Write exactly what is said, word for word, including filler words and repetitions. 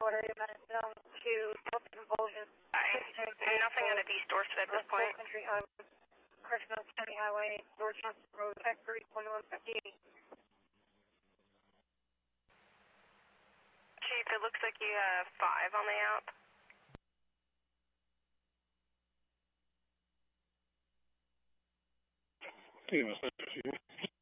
area, down to Convulsion. Nothing on the east doorstep at this point. Country Highway, Christmas County Highway, North Johnson Road, Factory twenty-one fifty-eight. Chief, it looks like you have five on the out. Sí, me